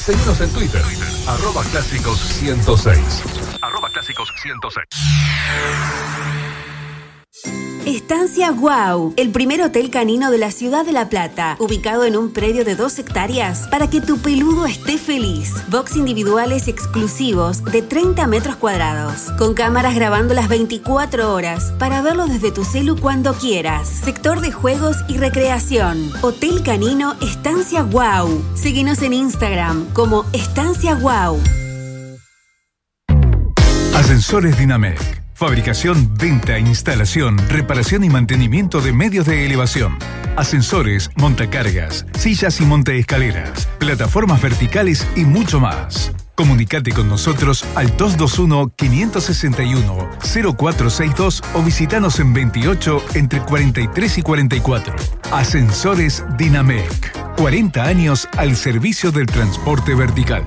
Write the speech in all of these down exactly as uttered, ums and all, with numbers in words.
Seguinos en Twitter, arroba clásicos ciento seis. Arroba clásicos ciento seis. Estancia Wow, el primer hotel canino de la ciudad de La Plata, ubicado en un predio de dos hectáreas para que tu peludo esté feliz. Box individuales exclusivos de treinta metros cuadrados, con cámaras grabando las veinticuatro horas para verlo desde tu celu cuando quieras. Sector de juegos y recreación. Hotel canino Estancia Wow. Síguenos en Instagram como Estancia Wow. Ascensores Dinamec. Fabricación, venta, instalación, reparación y mantenimiento de medios de elevación. Ascensores, montacargas, sillas y montaescaleras, plataformas verticales y mucho más. Comunicate con nosotros al dos dos uno, cinco seis uno, cero cuatro seis dos o visitanos en veintiocho entre cuarenta y tres y cuarenta y cuatro. Ascensores Dinamec. cuarenta años al servicio del transporte vertical.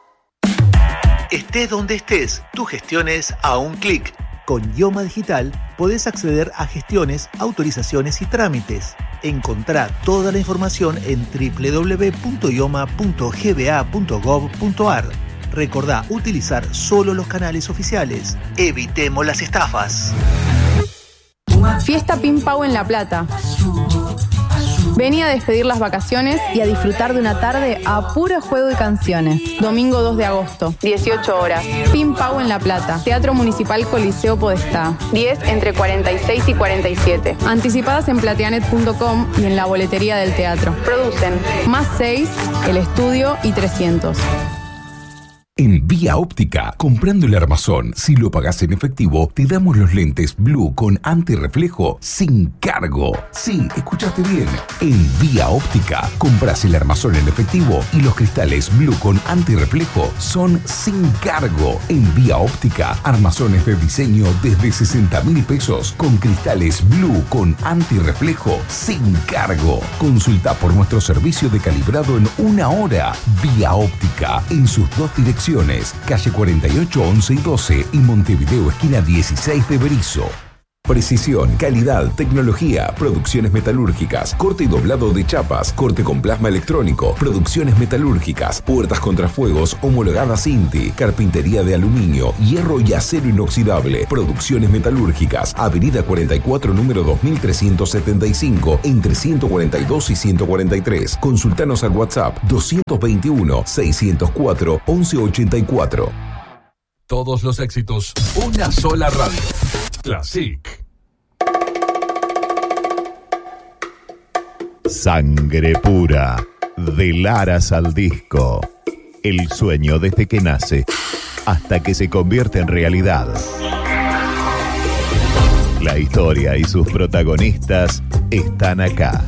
Estés donde estés, tu gestión es a un clic. Con Ioma Digital podés acceder a gestiones, autorizaciones y trámites. Encontrá toda la información en doble u doble u doble u punto ioma punto g b a punto gov punto a r. Recordá utilizar solo los canales oficiales. Evitemos las estafas. Fiesta Pin Pau en La Plata. Vení a despedir las vacaciones y a disfrutar de una tarde a puro juego y canciones. Domingo dos de agosto, dieciocho horas. Pin Pau en La Plata. Teatro Municipal Coliseo Podestá. diez entre cuarenta y seis y cuarenta y siete. Anticipadas en plateanet punto com y en la boletería del teatro. Producen Más seis, El Estudio y trescientos. En Vía Óptica, comprando el armazón, si lo pagás en efectivo, te damos los lentes Blue con antirreflejo sin cargo. Sí, escuchaste bien. En Vía Óptica, compras el armazón en efectivo y los cristales Blue con antirreflejo son sin cargo. En Vía Óptica, armazones de diseño desde sesenta mil pesos con cristales Blue con antirreflejo sin cargo. Consulta por nuestro servicio de calibrado en una hora. Vía Óptica, en sus dos direcciones. Calle cuarenta y ocho, once y doce y Montevideo, esquina dieciséis de Berizo. Precisión, calidad, tecnología, producciones metalúrgicas, corte y doblado de chapas, corte con plasma electrónico, producciones metalúrgicas, puertas contrafuegos homologadas INTI, carpintería de aluminio, hierro y acero inoxidable, producciones metalúrgicas, avenida cuarenta y cuatro, número dos mil trescientos setenta y cinco, entre ciento cuarenta y dos y ciento cuarenta y tres. Consultanos al WhatsApp doscientos veintiuno, seiscientos cuatro, once ochenta y cuatro. Todos los éxitos, una sola radio. Classic. Sangre pura, del aras al disco. El sueño desde que nace hasta que se convierte en realidad. La historia y sus protagonistas están acá.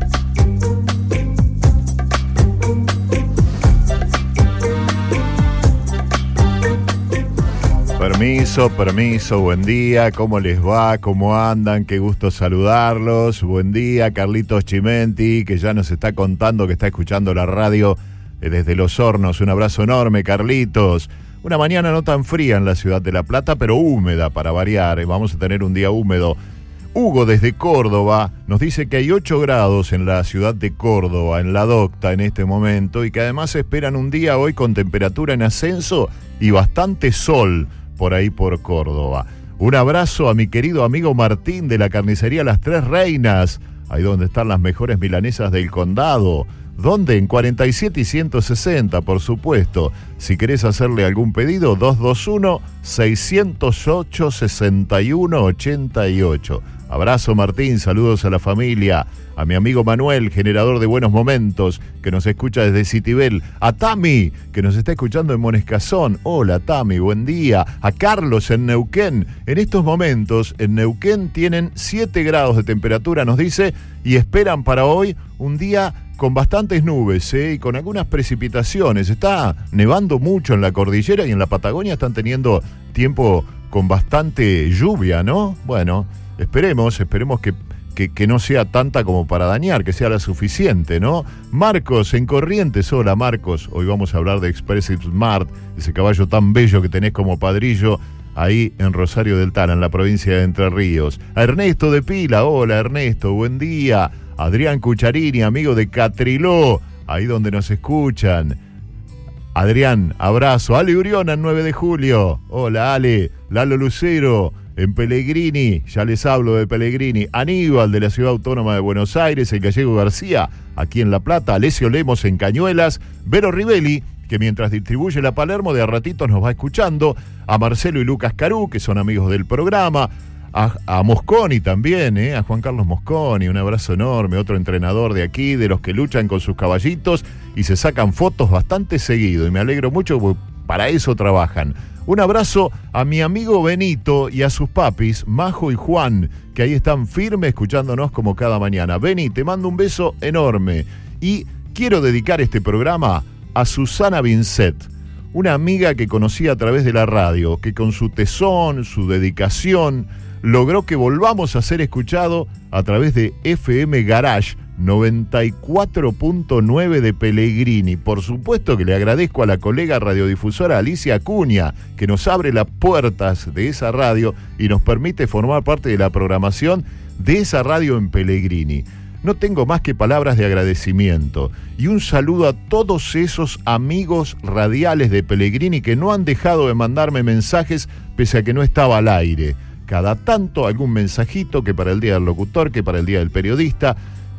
Permiso, permiso, buen día, ¿cómo les va? ¿Cómo andan? Qué gusto saludarlos. Buen día, Carlitos Chimenti, que ya nos está contando que está escuchando la radio desde Los Hornos. Un abrazo enorme, Carlitos. Una mañana no tan fría en la ciudad de La Plata, pero húmeda para variar. Vamos a tener un día húmedo. Hugo desde Córdoba nos dice que hay ocho grados en la ciudad de Córdoba, en la Docta en este momento, y que además esperan un día hoy con temperatura en ascenso y bastante sol por ahí por Córdoba. Un abrazo a mi querido amigo Martín de la carnicería Las Tres Reinas, ahí donde están las mejores milanesas del condado. ¿Dónde? En cuarenta y siete y ciento sesenta, por supuesto. Si querés hacerle algún pedido, dos dos uno, seis cero ocho, seis uno ocho ocho. Abrazo, Martín, saludos a la familia, a mi amigo Manuel, generador de buenos momentos, que nos escucha desde Citibel, a Tami, que nos está escuchando en Monescazón. Hola, Tami, buen día. A Carlos en Neuquén. En estos momentos, en Neuquén tienen siete grados de temperatura, nos dice, y esperan para hoy un día con bastantes nubes, ¿eh? Y con algunas precipitaciones. Está nevando mucho en la cordillera y en la Patagonia están teniendo tiempo con bastante lluvia, ¿no? Bueno, esperemos, esperemos que, que, que no sea tanta como para dañar, que sea la suficiente, ¿no? Marcos, en Corrientes. Hola, Marcos. Hoy vamos a hablar de Expressive Smart, ese caballo tan bello que tenés como padrillo ahí en Rosario del Tara, en la provincia de Entre Ríos. A Ernesto de Pila. Hola, Ernesto, buen día. Adrián Cucharini, amigo de Catriló, ahí donde nos escuchan. Adrián, abrazo. Ale Uriona en nueve de julio. Hola, Ale. Lalo Lucero en Pellegrini. Ya les hablo de Pellegrini. Aníbal de la Ciudad Autónoma de Buenos Aires. El Gallego García aquí en La Plata. Alessio Lemos en Cañuelas. Vero Rivelli, que mientras distribuye la Palermo de a ratitos nos va escuchando. A Marcelo y Lucas Carú, que son amigos del programa. A, a Mosconi también, ¿eh? A Juan Carlos Mosconi, un abrazo enorme, otro entrenador de aquí, de los que luchan con sus caballitos y se sacan fotos bastante seguido, y me alegro mucho porque para eso trabajan. Un abrazo a mi amigo Benito y a sus papis, Majo y Juan, que ahí están firmes escuchándonos como cada mañana. Beni, te mando un beso enorme y quiero dedicar este programa a Susana Vincent, una amiga que conocí a través de la radio, que con su tesón, su dedicación, logró que volvamos a ser escuchado a través de F M Garage noventa y cuatro punto nueve de Pellegrini. Por supuesto que le agradezco a la colega radiodifusora Alicia Acuña, que nos abre las puertas de esa radio y nos permite formar parte de la programación de esa radio en Pellegrini. No tengo más que palabras de agradecimiento y un saludo a todos esos amigos radiales de Pellegrini que no han dejado de mandarme mensajes pese a que no estaba al aire. Cada tanto algún mensajito, que para el Día del Locutor, que para el Día del Periodista,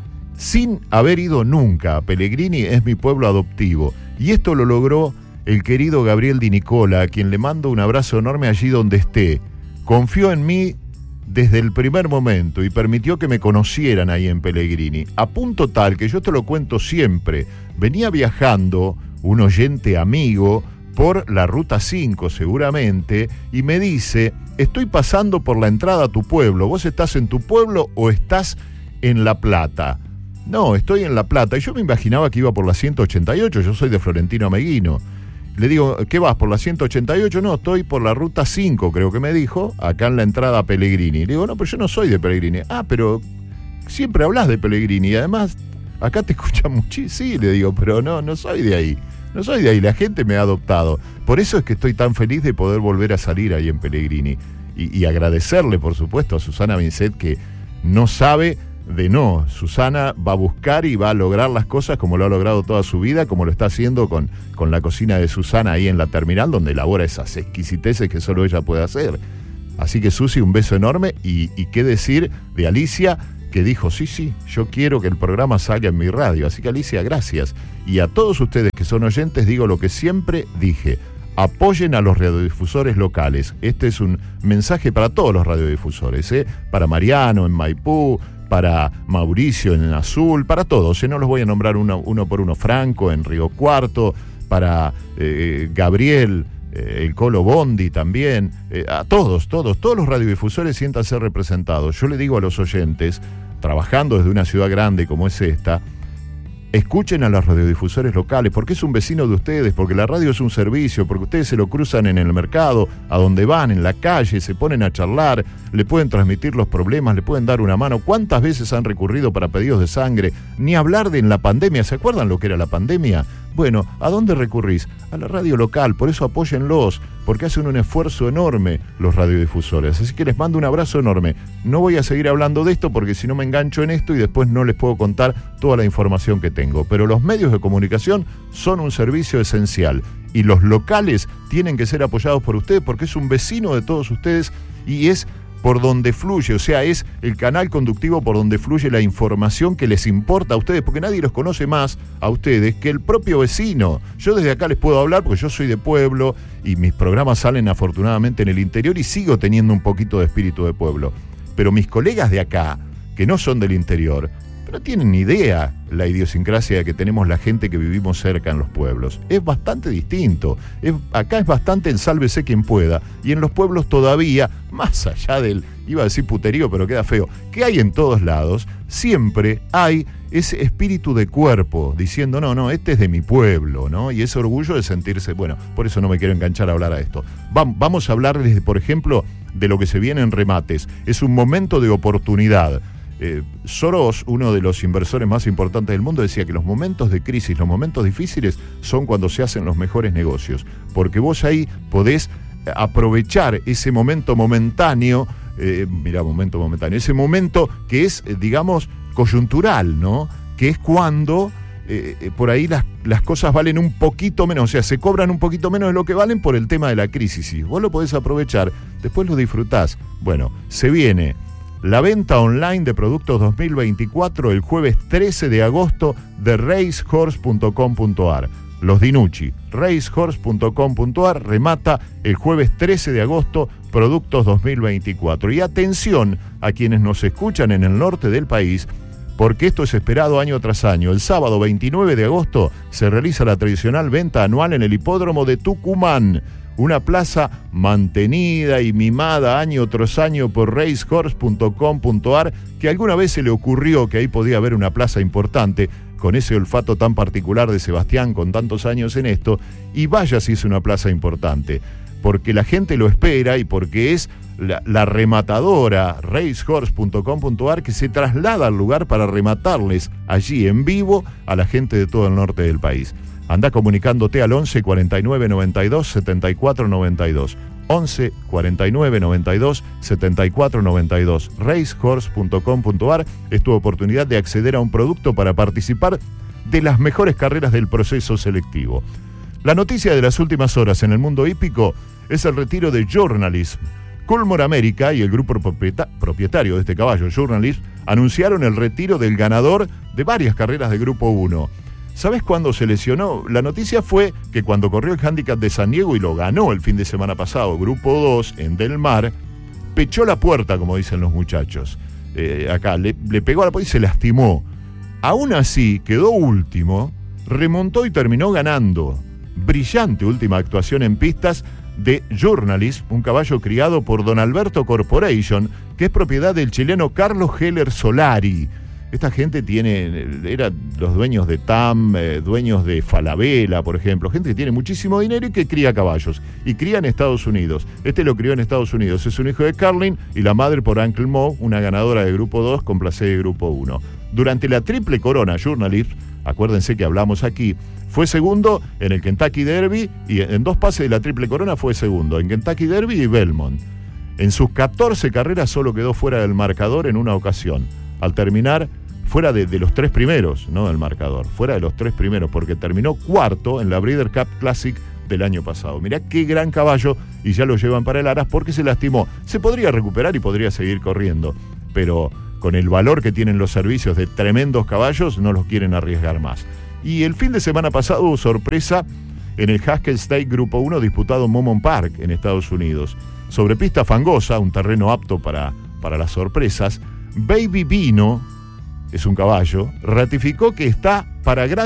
sin haber ido nunca a Pellegrini. Es mi pueblo adoptivo. Y esto lo logró el querido Gabriel Di Nicola, a quien le mando un abrazo enorme allí donde esté. Confió en mí desde el primer momento y permitió que me conocieran ahí en Pellegrini. A punto tal que yo te lo cuento siempre, venía viajando un oyente amigo por la Ruta cinco seguramente, y me dice: estoy pasando por la entrada a tu pueblo, ¿vos estás en tu pueblo o estás en La Plata? No, estoy en La Plata. Y yo me imaginaba que iba por la ciento ochenta y ocho, yo soy de Florentino Ameguino. Le digo, ¿qué vas, por la ciento ochenta y ocho? No, estoy por la Ruta cinco, creo que me dijo, acá en la entrada a Pellegrini. Le digo, no, pero yo no soy de Pellegrini. Ah, pero siempre hablas de Pellegrini y además acá te escuchan muchísimo. Sí, le digo, pero no, no soy de ahí. No soy de ahí, la gente me ha adoptado. Por eso es que estoy tan feliz de poder volver a salir ahí en Pellegrini. Y, y agradecerle, por supuesto, a Susana Vincent, que no sabe de no. Susana va a buscar y va a lograr las cosas como lo ha logrado toda su vida, como lo está haciendo con, con la cocina de Susana ahí en la terminal, donde elabora esas exquisiteces que solo ella puede hacer. Así que, Susi, un beso enorme. Y, y qué decir de Alicia, que dijo, sí, sí, yo quiero que el programa salga en mi radio. Así que, Alicia, gracias. Y a todos ustedes que son oyentes digo lo que siempre dije: apoyen a los radiodifusores locales. Este es un mensaje para todos los radiodifusores, ¿eh? Para Mariano en Maipú, para Mauricio en Azul, para todos, ¿eh? No los voy a nombrar uno, uno por uno. Franco en Río Cuarto, para eh, Gabriel, eh, el Colo Bondi también, eh, a todos, todos, todos los radiodifusores siéntanse representados. Yo le digo a los oyentes, trabajando desde una ciudad grande como es esta, escuchen a los radiodifusores locales, porque es un vecino de ustedes, porque la radio es un servicio, porque ustedes se lo cruzan en el mercado, a donde van, en la calle, se ponen a charlar, le pueden transmitir los problemas, le pueden dar una mano. ¿Cuántas veces han recurrido para pedidos de sangre? Ni hablar de en la pandemia. ¿Se acuerdan lo que era la pandemia? Bueno, ¿a dónde recurrís? A la radio local. Por eso apóyenlos, porque hacen un esfuerzo enorme los radiodifusores. Así que les mando un abrazo enorme. No voy a seguir hablando de esto porque si no me engancho en esto y después no les puedo contar toda la información que tengo. Pero los medios de comunicación son un servicio esencial y los locales tienen que ser apoyados por ustedes porque es un vecino de todos ustedes y es por donde fluye, o sea, es el canal conductivo por donde fluye la información que les importa a ustedes, porque nadie los conoce más a ustedes que el propio vecino. Yo desde acá les puedo hablar porque yo soy de pueblo y mis programas salen afortunadamente en el interior y sigo teniendo un poquito de espíritu de pueblo. Pero mis colegas de acá, que no son del interior, no tienen ni idea la idiosincrasia que tenemos la gente que vivimos cerca en los pueblos. Es bastante distinto. Es, acá es bastante el sálvese quien pueda. Y en los pueblos todavía, más allá del, iba a decir puterío, pero queda feo, que hay en todos lados, siempre hay ese espíritu de cuerpo, diciendo, no, no, este es de mi pueblo, ¿no? Y ese orgullo de sentirse, bueno, por eso no me quiero enganchar a hablar a esto. Vamos a hablarles, por ejemplo, de lo que se viene en remates. Es un momento de oportunidad. Eh, Soros, uno de los inversores más importantes del mundo, decía que los momentos de crisis, los momentos difíciles son cuando se hacen los mejores negocios, porque vos ahí podés aprovechar ese momento momentáneo, eh, mirá, momento momentáneo, ese momento que es, eh, digamos, coyuntural, ¿no? Que es cuando eh, eh, por ahí las, las cosas valen un poquito menos, o sea, se cobran un poquito menos de lo que valen por el tema de la crisis. Si vos lo podés aprovechar, después lo disfrutás. Bueno, se viene la venta online de productos dos mil veinticuatro el jueves trece de agosto de racehorse punto com punto ar. Los Dinucci, racehorse punto com punto ar, remata el jueves trece de agosto productos dos mil veinticuatro. Y atención a quienes nos escuchan en el norte del país, porque esto es esperado año tras año. El sábado veintinueve de agosto se realiza la tradicional venta anual en el hipódromo de Tucumán, una plaza mantenida y mimada año tras año por racehorse punto com punto ar, que alguna vez se le ocurrió que ahí podía haber una plaza importante, con ese olfato tan particular de Sebastián, con tantos años en esto, y vaya si es una plaza importante, porque la gente lo espera y porque es la, la rematadora racehorse punto com punto ar que se traslada al lugar para rematarles allí en vivo a la gente de todo el norte del país. Anda comunicándote al once cuarenta y nueve noventa y dos setenta y cuatro noventa y dos. once cuarenta y nueve noventa y dos setenta y cuatro noventa y dos. racehorse punto com punto ar es tu oportunidad de acceder a un producto para participar de las mejores carreras del proceso selectivo. La noticia de las últimas horas en el mundo hípico es el retiro de Journalism. Coolmore America y el grupo propietario de este caballo, Journalism, anunciaron el retiro del ganador de varias carreras de Grupo uno. ¿Sabes cuándo se lesionó? La noticia fue que cuando corrió el Handicap de San Diego y lo ganó el fin de semana pasado, Grupo dos, en Del Mar, pechó la puerta, como dicen los muchachos. Eh, acá, le, le pegó a la puerta y se lastimó. Aún así, quedó último, remontó y terminó ganando. Brillante última actuación en pistas de Journalist, un caballo criado por Don Alberto Corporation, que es propiedad del chileno Carlos Heller Solari. Esta gente tiene, era los dueños de T A M, eh, dueños de Falabella, por ejemplo, gente que tiene muchísimo dinero y que cría caballos, y cría en Estados Unidos. Este lo crió en Estados Unidos, es un hijo de Carlin y la madre por Uncle Mo, una ganadora de Grupo dos con placé de Grupo uno. Durante la triple corona Journalist, acuérdense que hablamos aquí, fue segundo en el Kentucky Derby y en dos pases de la triple corona fue segundo, en Kentucky Derby y Belmont. En sus catorce carreras solo quedó fuera del marcador en una ocasión, al terminar fuera de, de los tres primeros, no del marcador, fuera de los tres primeros, porque terminó cuarto en la Breeder Cup Classic del año pasado. Mirá qué gran caballo, y ya lo llevan para el Aras porque se lastimó. Se podría recuperar y podría seguir corriendo, pero con el valor que tienen los servicios de tremendos caballos, no los quieren arriesgar más. Y el fin de semana pasado hubo sorpresa en el Haskell State Grupo uno disputado en Momon Park, en Estados Unidos. Sobre pista fangosa, un terreno apto para, para las sorpresas, Baby Vino, es un caballo, ratificó que está para gran